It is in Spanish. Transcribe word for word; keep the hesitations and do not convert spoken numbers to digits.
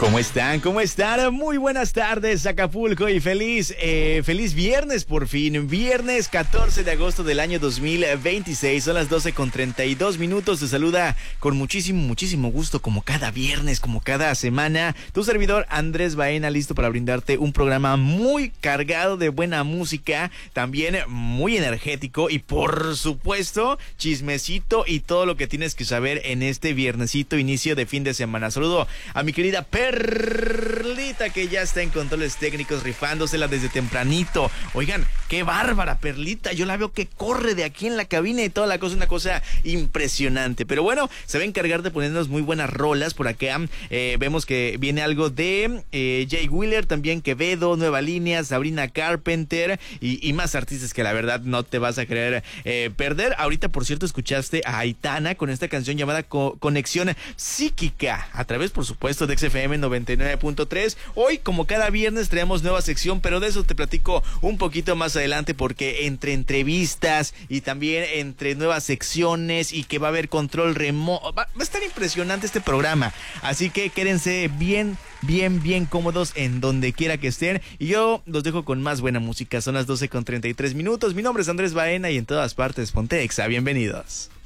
¿Cómo están? ¿Cómo están? Muy buenas tardes, Acapulco, y feliz, eh, feliz viernes por fin. Viernes catorce de agosto del año dos mil veintiséis. Son las doce con treinta y dos minutos. Te saluda con muchísimo, muchísimo gusto, como cada viernes, como cada semana, tu servidor Andrés Baena, listo para brindarte un programa muy cargado de buena música, también muy energético y, por supuesto, chismecito y todo lo que tienes que saber en este viernesito, inicio de fin de semana. Saludo a mi querida Perlita, que ya está en controles técnicos, rifándosela desde tempranito. Oigan, qué bárbara Perlita, yo la veo que corre de aquí en la cabina y toda la cosa, una cosa impresionante. Pero bueno, se va a encargar de ponernos muy buenas rolas por acá. Eh, vemos que viene algo de eh, Jay Wheeler, también Quevedo, Nueva Línea, Sabrina Carpenter y, y más artistas que la verdad no te vas a querer eh, perder. Ahorita, por cierto, escuchaste a Aitana con esta canción llamada Co- Conexión Psíquica, a través, por supuesto, de X F M noventa y nueve punto tres. Hoy, como cada viernes, traemos nueva sección, pero de eso te platico un poquito más adelante, porque entre entrevistas y también entre nuevas secciones y que va a haber control remoto, va, va a estar impresionante este programa. Así que quédense bien, bien, bien cómodos en donde quiera que estén. Y yo los dejo con más buena música. Son las doce con treinta y tres minutos. Mi nombre es Andrés Baena y en todas partes ponte Exa. Bienvenidos.